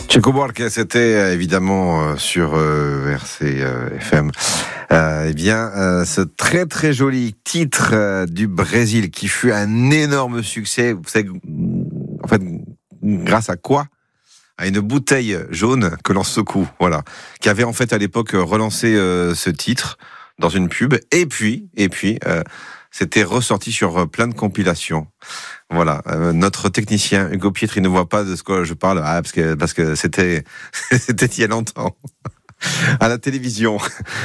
Chico Buarque, c'était évidemment sur RCFM. Ce très très joli titre du Brésil qui fut un énorme succès. Vous savez, en fait, grâce à quoi ? À une bouteille jaune que l'on secoue, voilà, qui avait en fait à l'époque relancé ce titre dans une pub. Et puis, c'était ressorti sur plein de compilations. Voilà, notre technicien Hugo Pietri ne voit pas de ce que je parle, parce que c'était il y a longtemps à la télévision.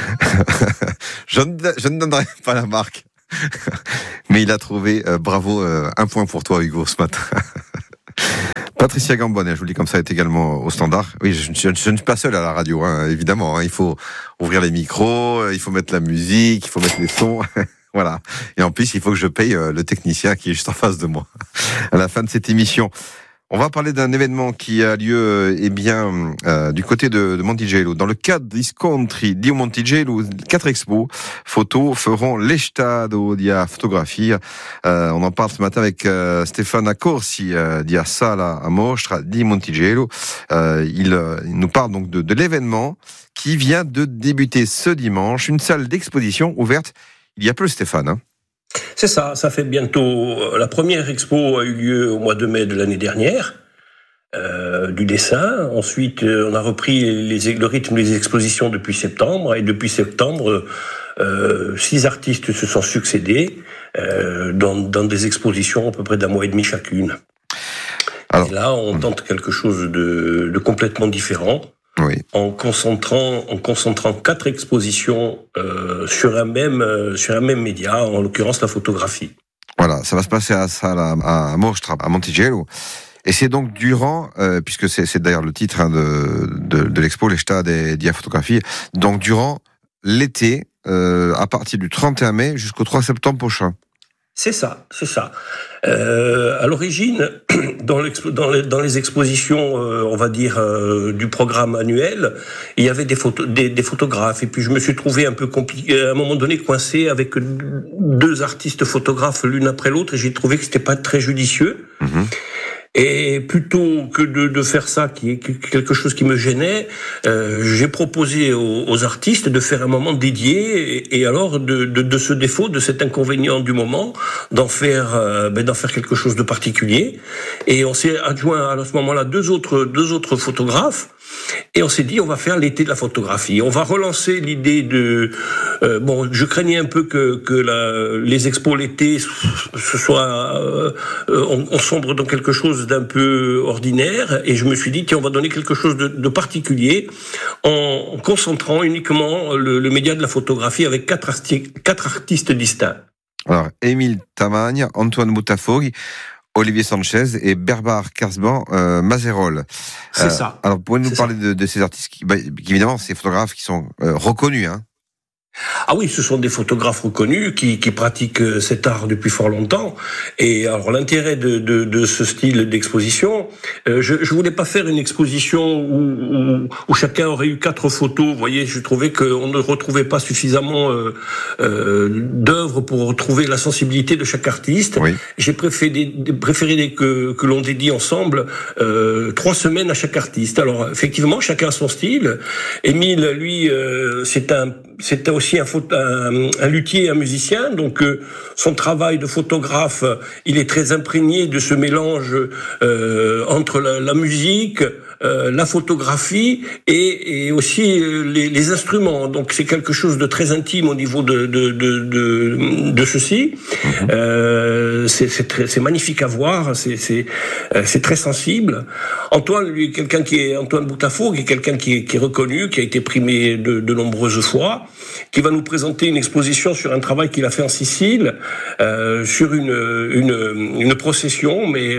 Je ne donnerai pas la marque, mais il a trouvé. Bravo, un point pour toi, Hugo, ce matin. Patricia Gambonnet, je vous le dis comme ça, est également au standard. Oui, je ne suis pas seul à la radio, hein, évidemment. Hein, il faut ouvrir les micros, il faut mettre la musique, il faut mettre les sons. Voilà. Et en plus, il faut que je paye le technicien qui est juste en face de moi. À la fin de cette émission, on va parler d'un événement qui a lieu, du côté de Montigello. Dans le cadre d'Iscontri di Montigello, 4 expos photos feront l'Estado di Fotografia. On en parle ce matin avec Stefana Corsi di Sala a Mostra di Montigello. Il nous parle donc de l'événement qui vient de débuter ce dimanche. Une salle d'exposition ouverte il y a peu, Stéphane. Hein. C'est ça fait bientôt... La première expo a eu lieu au mois de mai de l'année dernière, du dessin. Ensuite, on a repris le rythme des expositions depuis septembre. Et depuis septembre, 6 artistes se sont succédés dans des expositions à peu près d'un mois et demi chacune. Alors, et là, on tente quelque chose de complètement différent. Oui. En concentrant 4 expositions sur un même média, en l'occurrence la photographie. Voilà, ça va se passer à Mostra, à Montigello. Et c'est donc durant, puisque c'est d'ailleurs le titre de l'expo, l'Estado di Fotografia, donc durant l'été, à partir du 31 mai jusqu'au 3 septembre prochain. C'est ça. À l'origine, dans les expositions, on va dire, du programme annuel, il y avait des photographes. Et puis je me suis trouvé un peu compliqué, à un moment donné, coincé avec 2 artistes photographes l'une après l'autre, et j'ai trouvé que c'était pas très judicieux. Mmh. Et plutôt que de faire ça, qui est quelque chose qui me gênait, j'ai proposé aux artistes de faire un moment dédié, et alors de ce défaut, de cet inconvénient du moment, d'en faire quelque chose de particulier. Et on s'est adjoint à ce moment-là deux autres photographes. Et on s'est dit, on va faire l'été de la photographie. On va relancer l'idée de... je craignais un peu que les expos l'été, on sombre dans quelque chose d'un peu ordinaire. Et je me suis dit, tiens, on va donner quelque chose de particulier en concentrant uniquement le média de la photographie avec 4 artistes distincts. Alors, Émile Tamagne, Antoine Boutafogui, Olivier Sanchez et Berbar Kersban Mazerol. C'est ça. Alors, pouvez-vous nous parler de ces artistes qui évidemment, ces photographes qui sont reconnus, hein? Ah oui, ce sont des photographes reconnus qui pratiquent cet art depuis fort longtemps. Et alors l'intérêt de ce style d'exposition, je voulais pas faire une exposition où chacun aurait eu 4 photos. Vous voyez, je trouvais qu'on ne retrouvait pas suffisamment d'œuvres pour retrouver la sensibilité de chaque artiste. Oui. J'ai préféré que l'on dédie ensemble 3 semaines à chaque artiste. Alors effectivement, chacun a son style. Émile, lui, c'était aussi un luthier, un musicien, donc son travail de photographe, il est très imprégné de ce mélange entre la musique, la photographie et aussi les instruments. Donc c'est quelque chose de très intime au niveau de ceci. C'est magnifique à voir, c'est très sensible. Antoine, lui, Antoine Boutafogui, est quelqu'un qui est reconnu, qui a été primé de nombreuses fois, qui va nous présenter une exposition sur un travail qu'il a fait en Sicile, sur une procession, mais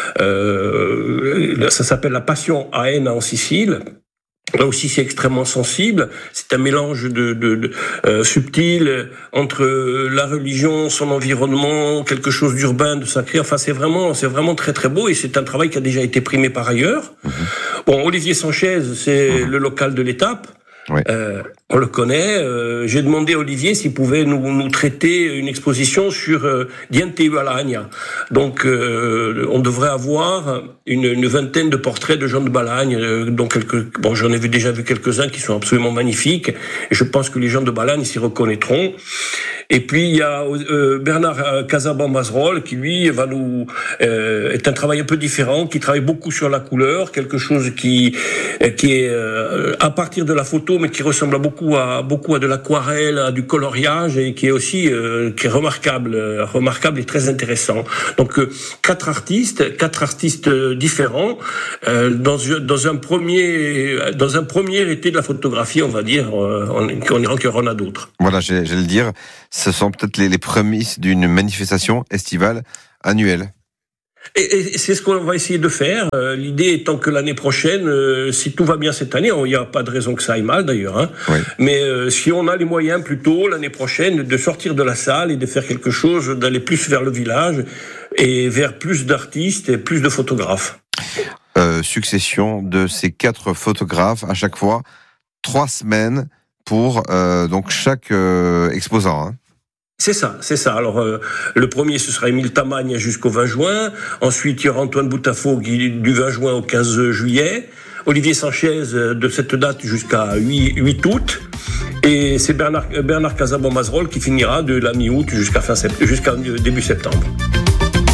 ça s'appelle la Passion à Enna en Sicile. Là aussi, c'est extrêmement sensible. C'est un mélange subtil entre la religion, son environnement, quelque chose d'urbain, de sacré. Enfin, c'est vraiment très très beau, et c'est un travail qui a déjà été primé par ailleurs. Bon, Olivier Sanchez, c'est le local de l'étape. Oui. On le connaît. J'ai demandé à Olivier s'il pouvait nous traiter une exposition sur Diente Balagne. Donc, on devrait avoir une vingtaine de portraits de Jean de Balagne, dont j'en ai déjà vu quelques-uns qui sont absolument magnifiques. Et je pense que les gens de Balagne s'y reconnaîtront. Et puis il y a Bernard Casabon-Mazerolles qui lui est un travail un peu différent, qui travaille beaucoup sur la couleur, quelque chose qui est à partir de la photo, mais qui ressemble beaucoup à de l'aquarelle, à du coloriage, et qui est aussi qui est remarquable et très intéressant. Donc quatre artistes différents dans un premier été de la photographie, on va dire. On en a d'autres. Voilà, j'allais le dire. Ce sont peut-être les prémices d'une manifestation estivale annuelle. Et c'est ce qu'on va essayer de faire. L'idée étant que l'année prochaine, si tout va bien cette année, il n'y a pas de raison que ça aille mal d'ailleurs, hein. Oui. Mais si on a les moyens plutôt l'année prochaine de sortir de la salle et de faire quelque chose, d'aller plus vers le village et vers plus d'artistes et plus de photographes. Succession de ces 4 photographes, à chaque fois 3 semaines pour donc chaque exposant, hein. C'est ça. Alors, le premier, ce sera Émile Tamagne jusqu'au 20 juin. Ensuite, il y aura Antoine Boutafaux du 20 juin au 15 juillet. Olivier Sanchez de cette date jusqu'à 8 août. Et c'est Bernard Casabon-Mazerolles qui finira de la mi-août jusqu'à début septembre.